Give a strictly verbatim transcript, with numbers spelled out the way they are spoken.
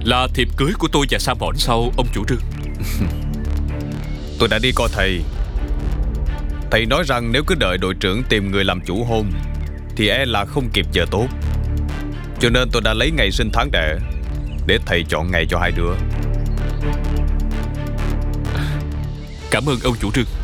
Là thiệp cưới của tôi và Sa Mỏn sao ông chủ trương? Tôi đã đi coi thầy. Thầy nói rằng nếu cứ đợi đội trưởng tìm người làm chủ hôn thì e là không kịp giờ tốt. Cho nên tôi đã lấy ngày sinh tháng đẻ để thầy chọn ngày cho hai đứa. Cảm ơn ông chủ trương.